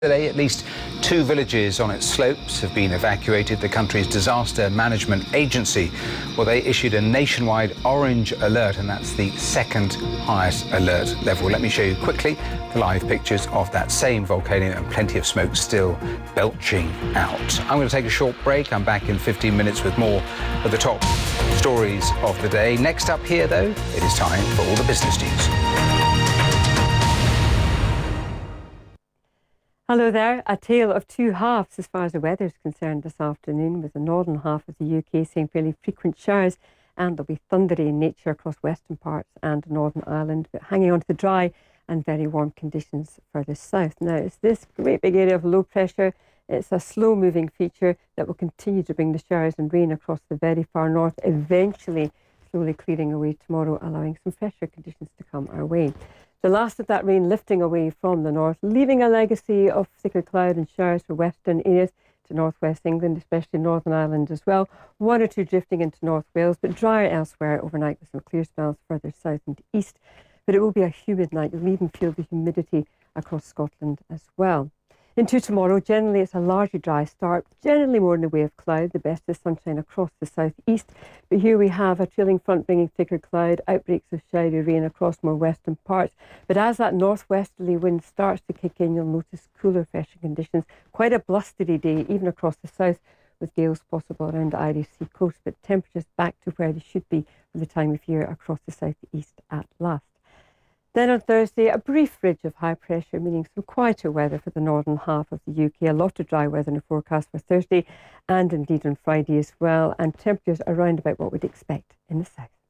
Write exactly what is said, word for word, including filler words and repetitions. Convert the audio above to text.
Today, at least two villages on its slopes have been evacuated. The country's disaster management agency, well, they issued a nationwide orange alert, and that's the second highest alert level. Let me show you quickly the live pictures of that same volcano and plenty of smoke still belching out. I'm going to take a short break. I'm back in fifteen minutes with more of the top stories of the day. Next up here, though, it is time for all the business news. Hello there. A tale of two halves as far as the weather is concerned this afternoon, with the northern half of the U K seeing fairly frequent showers, and there'll be thundery in nature across western parts and Northern Ireland, but hanging on to the dry and very warm conditions further south. Now, it's this great big area of low pressure. It's a slow-moving feature that will continue to bring the showers and rain across the very far north, eventually slowly clearing away tomorrow, allowing some fresher conditions to come our way. The last of that rain lifting away from the north, leaving a legacy of thicker cloud and showers for western areas to northwest England, especially Northern Ireland as well. One or two drifting into North Wales, but drier elsewhere overnight with some clear spells further south and east. But it will be a humid night. You'll even feel the humidity across Scotland as well. Into tomorrow, generally it's a largely dry start, generally more in the way of cloud. The best is sunshine across the southeast. But here we have a trailing front bringing thicker cloud, outbreaks of showery rain across more western parts. But as that northwesterly wind starts to kick in, you'll notice cooler, fresher conditions. Quite a blustery day, even across the south, with gales possible around the Irish Sea coast. But temperatures back to where they should be for the time of year across the southeast at last. Then on Thursday, a brief ridge of high pressure, meaning some quieter weather for the northern half of the U K. A lot of dry weather in the forecast for Thursday and indeed on Friday as well, and temperatures around about what we'd expect in the south.